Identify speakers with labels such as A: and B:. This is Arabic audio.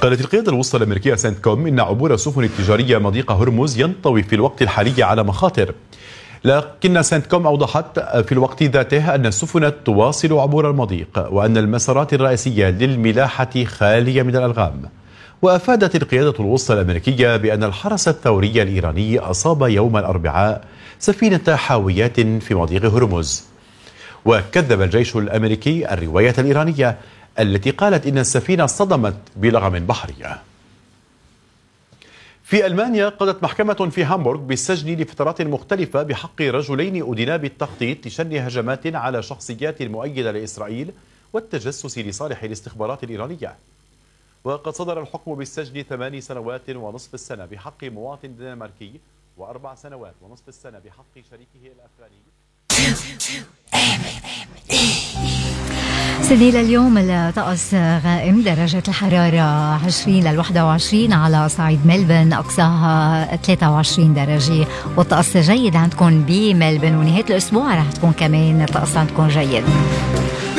A: قالت القيادة الوسطى الأمريكية سنت كوم إن عبور السفن التجارية مضيق هرمز ينطوي في الوقت الحالي على مخاطر، لكن سنت كوم أوضحت في الوقت ذاته أن السفن تواصل عبور المضيق وأن المسارات الرئيسية للملاحة خالية من الألغام. وأفادت القيادة الوسطى الأمريكية بأن الحرس الثوري الإيراني أصاب يوم الأربعاء سفينة حاويات في مضيق هرمز. وكذب الجيش الأمريكي الرواية الإيرانية التي قالت إن السفينة اصطدمت بلغم بحري. في ألمانيا قضت محكمة في هامبورغ بالسجن لفترات مختلفة بحق رجلين أدينا بالتخطيط لشن هجمات على شخصيات مؤيدة لإسرائيل والتجسس لصالح الاستخبارات الإيرانية. وقد صدر الحكم بالسجن 8 سنوات ونصف السنة بحق مواطن دنماركي و4 سنوات ونصف السنة بحق شريكه الأفغاني.
B: سديل اليوم الطقس غائم، درجة الحرارة 20 ل 21 على صعيد ملبن، أقصاها 23 درجة، والطقس جيد عندكم بملبن، ونهاية الأسبوع رح تكون كمان الطقس عندكم جيد.